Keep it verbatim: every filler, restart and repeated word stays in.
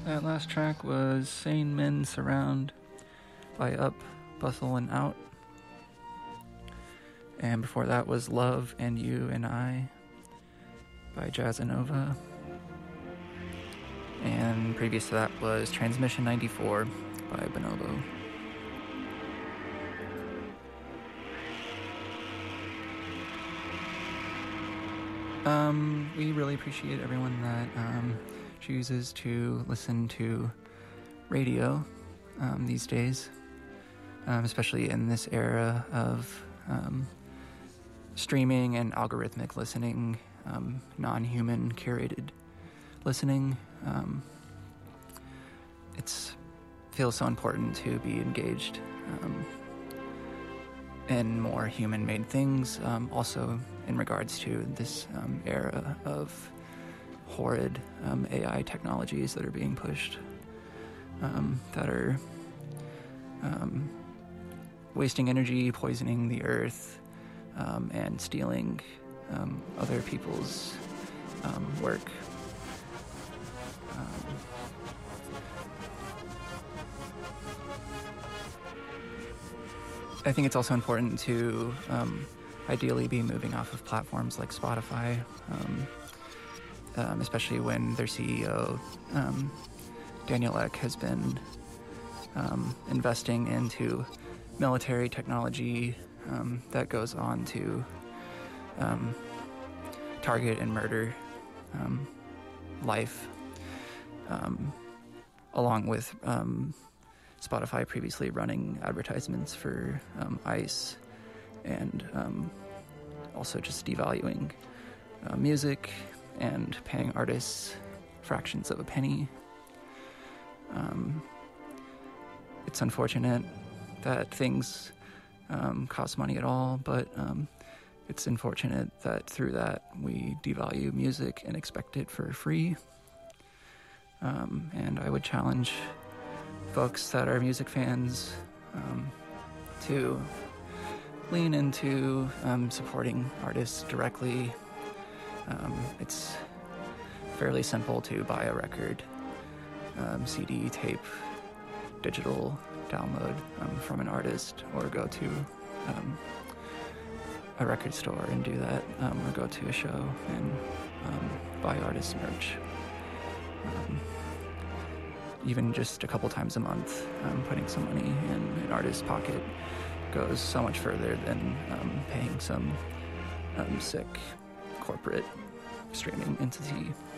That last track was Sane Men Surround by Up, Bustle, and Out. And before that was Love and You and I by Jazzanova. And previous to that was Transmission ninety-four by Bonobo. Um, we really appreciate everyone that um, chooses to listen to radio um, these days, um, especially in this era of um, streaming and algorithmic listening, um, non-human curated listening. Um, it's feels so important to be engaged um, in more human-made things, um, also in regards to this um, era of horrid um, A I technologies that are being pushed, um, that are um, wasting energy, poisoning the earth, um, and stealing um, other people's um, work. Um, I think it's also important to um, ideally be moving off of platforms like Spotify, um, um, especially when their C E O, um, Daniel Ek, has been um, investing into military technology um, that goes on to um, target and murder um, life, um, along with um, Spotify previously running advertisements for um, ICE, and um, also just devaluing uh, music and paying artists fractions of a penny. Um, it's unfortunate that things um, cost money at all, but um, it's unfortunate that through that we devalue music and expect it for free. Um, and I would challenge folks that are music fans um, to lean into um, supporting artists directly. Um, it's fairly simple to buy a record, um, C D, tape, digital download um, from an artist, or go to um, a record store and do that, um, or go to a show and um, buy artist merch. Um, even just a couple times a month, um, putting some money in an artist's pocket goes so much further than um, paying some um, sick corporate streaming entity